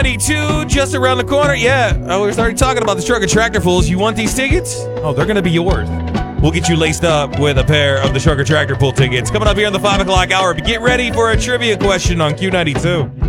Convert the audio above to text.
Q92 just around the corner. Yeah, I was already talking about the Truck and Tractor Pulls. You want these tickets? Oh, they're going to be yours. We'll get you laced up with a pair of the Truck and Tractor Pull tickets. Coming up here in the 5 o'clock hour. But get ready for a trivia question on Q92.